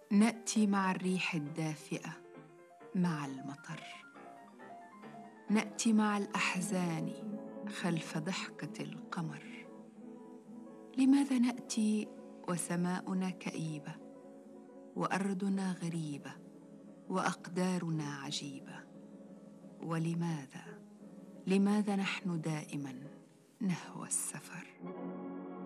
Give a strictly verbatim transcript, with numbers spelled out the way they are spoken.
نأتي مع الريح الدافئة، مع المطر، نأتي مع الأحزان خلف ضحكة القمر. لماذا نأتي وسماؤنا كئيبة، وأرضنا غريبة، وأقدارنا عجيبة؟ ولماذا لماذا نحن دائما نهوى السفر؟